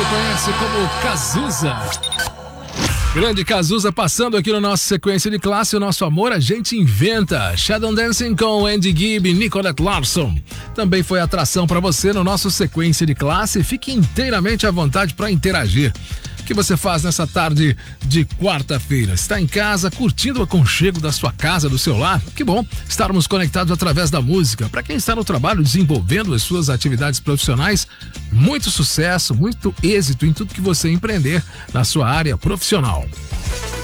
conhece como Cazuza. Grande Cazuza passando aqui no nosso sequência de classe. O nosso amor a gente inventa. Shadow Dancing com Andy Gibb e Nicolette Larson. Também foi atração para você no nosso sequência de classe. Fique inteiramente à vontade para interagir. O que você faz nessa tarde de quarta-feira? Está em casa, curtindo o aconchego da sua casa, do seu lar? Que bom estarmos conectados através da música. Para quem está no trabalho, desenvolvendo as suas atividades profissionais, muito sucesso, muito êxito em tudo que você empreender na sua área profissional.